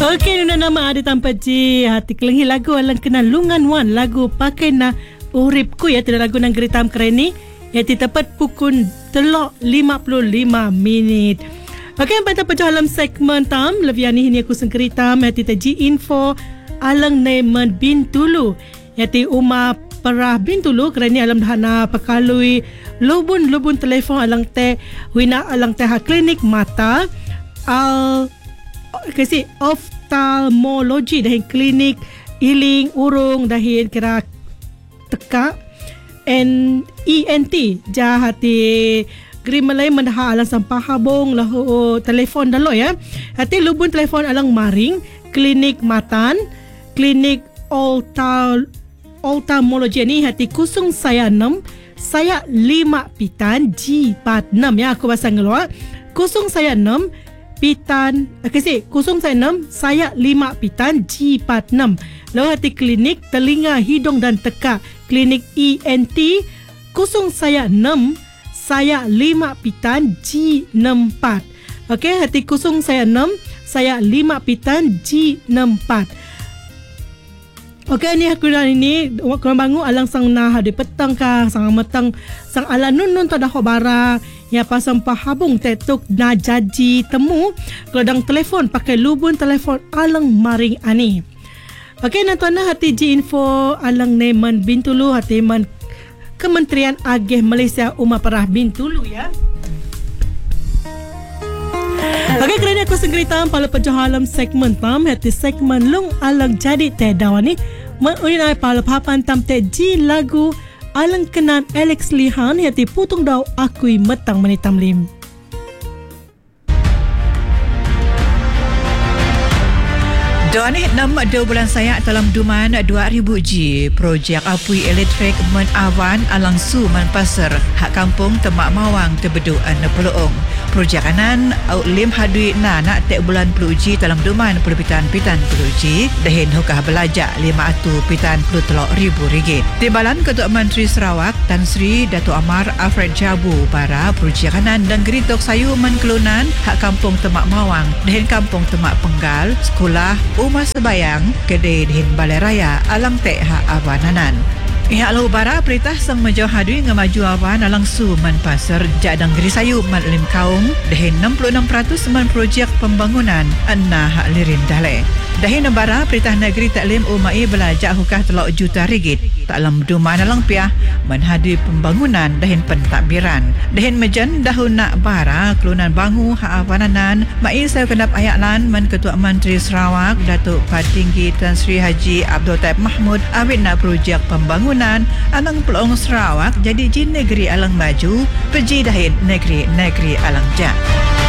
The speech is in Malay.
Okey, nuna nama ada tanpa ji hati kelengi lagu alang kenal lungan wan lagu pakai na uripku ya tidak lagu nang geritam kereni ya tepat pukul 3:55 minit. Okey, pada pecah dalam segmen tam leviani ini aku sengkeritam ya ji info alang nemen Bintulu ya Uma Perah Bintulu kerana alam dahana pakalui lubun telefon alang teh wina alang teh klinik mata kasi oftalmologi dahin klinik iling urung dahin kira teka ENT jahati Grimalay mendaha alang sampah habong lahu telefon dalo ya hati lubun telefon alang maring klinik matan klinik oftalmologi ni hati kusung saya 6 saya 5 pitan G46 ya aku bahasa ngeluar kusung saya 6 pitan kusung saya 6 saya 5 pitan G46 lalu hati klinik telinga hidung dan teka klinik ENT kusung saya 6 saya 5 pitan G64 okey hati kusung saya 6 saya 5 pitan G64 okey ni aku dah ini kurang bangun alang sang nah di petang ka sang matang sang ala nun tada khobara ya pasang pahabung tetuk na jaji temu keladang telefon pakai lubun telefon alang maring ani. Okey natuana hati ji info alang nemen Bintulu hati man Kementerian Agih Malaysia Uma Perah Bintulu ya. Okey kerana aku sengkeritam pada pejahalam segmen tam hati segmen lung alang jadi teh dawan ni menunai pada papan tam teh ji lagu alang kenan Alex Lihan hati putung daw akui metang menitam lim. Doanih 6 bulan saya dalam duman 2000G projek apui elektrik men awan alang su man pasar hak kampung Temak Mawang tebeduan Peluong projek kanan lim hadui nak tek bulan 10G dalam duman perbitan pitan 10G dahin hukah belajak 500 pitan 10 ribu ringgit Timbalan Ketua Menteri Sarawak Tan Sri Datuk Amar Alfred Jabu para projek kanan dan geritok sayu men kelunan hak kampung Temak Mawang dahin kampung Temak Penggal sekolah Umar Sebayang kedai dihin Balai Raya alang tek hak awananan. Pihak Lau Bara perintah sang menjauh hadui ngemaju awan alang su man pasar jadang geri sayu man lim kaum dahin 66% man projek pembangunan anna hak lirin dale. Dahin Bara perintah negeri taklim umai belajak hukah 3 juta ringgit taklam duman alang piah menhadui pembangunan dahin pentadbiran. Dahin mejan dahun nak bara kelunan bangu hak awananan mai saya kenap ayaklan man Ketua Menteri Sarawak Datuk Patinggi Tan Sri Haji Abdul Taib Mahmud awit nak projek pembangunan alang Peluong Sarawak jadi jin negeri alang maju peji dahin negeri alang jak.